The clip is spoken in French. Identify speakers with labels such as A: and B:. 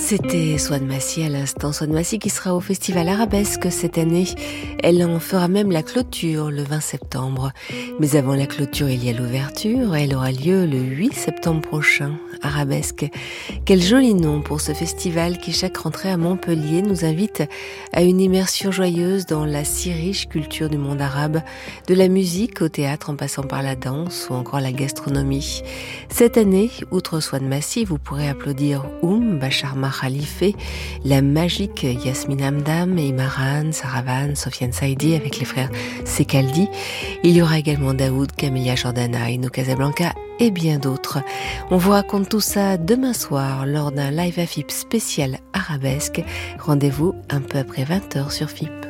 A: C'était Swan Massy à l'instant. Swan Massy qui sera au Festival Arabesque cette année. Elle en fera même la clôture le 20 septembre. Mais avant la clôture, il y a l'ouverture. Elle aura lieu le 8 septembre prochain. Arabesque. Quel joli nom pour ce festival qui, chaque rentrée à Montpellier, nous invite à une immersion joyeuse dans la si riche culture du monde arabe, de la musique au théâtre en passant par la danse ou encore la gastronomie. Cette année, outre Swan Massy, vous pourrez applaudir Bacharma Khalife, la magique Yasmine Hamdam, Imaran, Saravan, Sofiane Saïdi avec les frères Sekaldi. Il y aura également Daoud, Camélia Jordana, Ino Casablanca et bien d'autres. On vous raconte tout ça demain soir lors d'un live AFIP spécial arabesque. Rendez-vous un peu après 20h sur FIP.